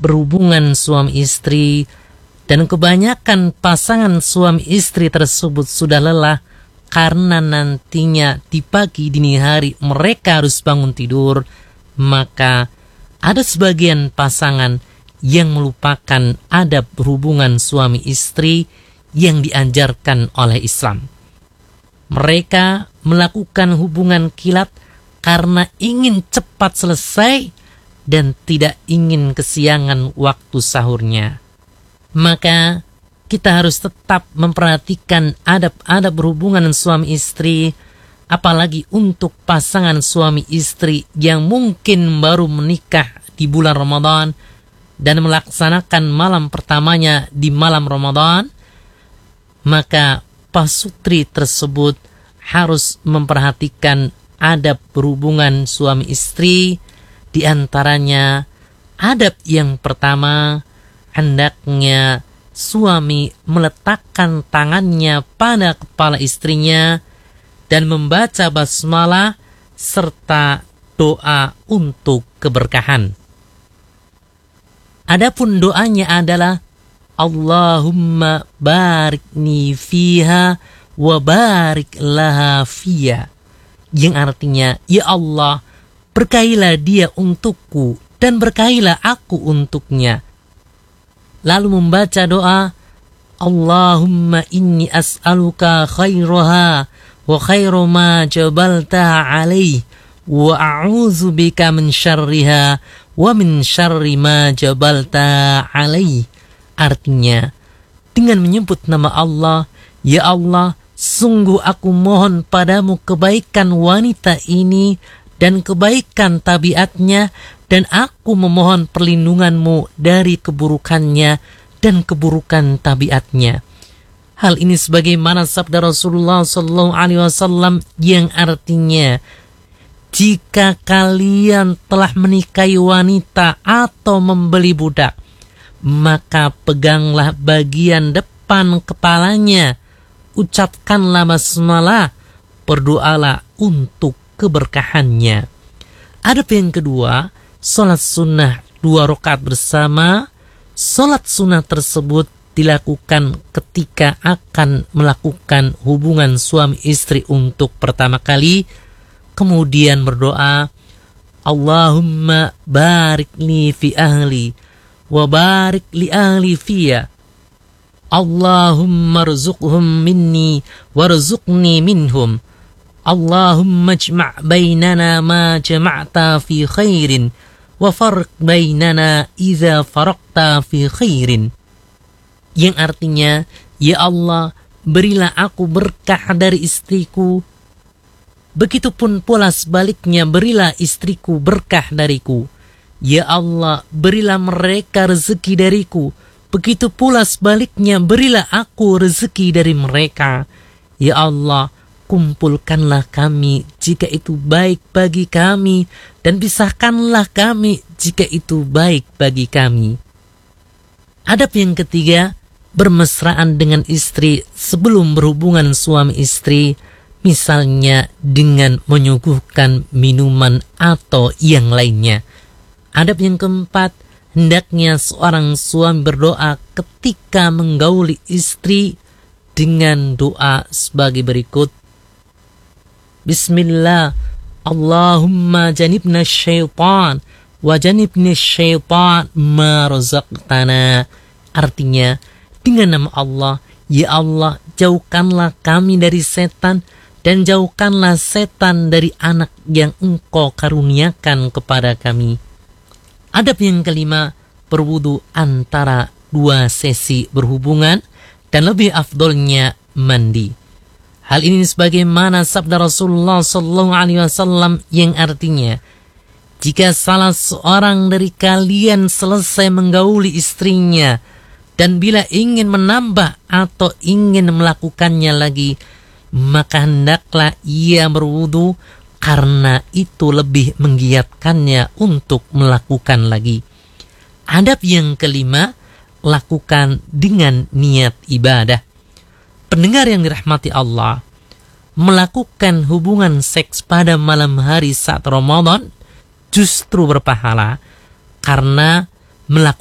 berhubungan suami istri, dan kebanyakan pasangan suami istri tersebut sudah lelah karena nantinya di pagi dini hari mereka harus bangun tidur, maka ada sebagian pasangan yang melupakan adab berhubungan suami istri yang diajarkan oleh Islam. Mereka melakukan hubungan kilat karena ingin cepat selesai dan tidak ingin kesiangan waktu sahurnya. Maka kita harus tetap memperhatikan adab-adab berhubungan suami istri, apalagi untuk pasangan suami istri yang mungkin baru menikah di bulan Ramadan dan melaksanakan malam pertamanya di malam Ramadan. Maka pasutri tersebut harus memperhatikan adab berhubungan suami istri. Di antaranya adab yang pertama, hendaknya suami meletakkan tangannya pada kepala istrinya dan membaca basmalah serta doa untuk keberkahan. Adapun doanya adalah Allahumma barikni fiha wa barik laha fiya, yang artinya, ya Allah, berkahilah dia untukku dan berkahilah aku untuknya. Lalu membaca doa, Allahumma inni as'aluka khairaha wa khairu ma jabaltaha alaih wa a'udzu bika min syarriha wa min syarri ma jabaltaha alaih. Artinya, dengan menyebut nama Allah, ya Allah, sungguh aku mohon padamu kebaikan wanita ini dan kebaikan tabiatnya, dan aku memohon perlindunganmu dari keburukannya dan keburukan tabiatnya. Hal ini sebagaimana sabda Rasulullah SAW yang artinya, jika kalian telah menikahi wanita atau membeli budak, maka peganglah bagian depan kepalanya, ucapkanlah basmalah, berdoalah untuk keberkahannya. Adab yang kedua, salat sunnah 2 rakaat bersama. Salat sunnah tersebut dilakukan ketika akan melakukan hubungan suami istri untuk pertama kali, kemudian berdoa, Allahumma barik li fi ahli wa barik li ahli fiya, Allahumma rzuqhum minni warzuqni minhum, Allahumma jma' bainana ma jama'ta fi khairin wa farq bainana idza faraqta fi khairin. Yang artinya, ya Allah, berilah aku berkah dari istriku, begitupun pula sebaliknya berilah istriku berkah dariku. Ya Allah, berilah mereka rezeki dariku, begitu pula sebaliknya berilah aku rezeki dari mereka. Ya Allah, kumpulkanlah kami jika itu baik bagi kami, dan pisahkanlah kami jika itu baik bagi kami. Adab yang ketiga, bermesraan dengan istri sebelum berhubungan suami istri, misalnya dengan menyuguhkan minuman atau yang lainnya. Adab yang keempat, hendaknya seorang suami berdoa ketika menggauli istri dengan doa sebagai berikut. Bismillah, Allahumma janibna syaitan wa janibni syaitan ma razaqtana. Artinya, dengan nama Allah, ya Allah, jauhkanlah kami dari setan dan jauhkanlah setan dari anak yang Engkau karuniakan kepada kami. Adab yang kelima, berwudu antara 2 sesi berhubungan dan lebih afdolnya mandi. Hal ini sebagaimana sabda Rasulullah SAW yang artinya, jika salah seorang dari kalian selesai menggauli istrinya dan bila ingin menambah atau ingin melakukannya lagi, maka hendaklah ia berwudu, karena itu lebih menggiatkannya untuk melakukan lagi. Adab yang kelima, lakukan dengan niat ibadah. Pendengar yang dirahmati Allah, melakukan hubungan seks pada malam hari saat Ramadan justru berpahala, karena melakukan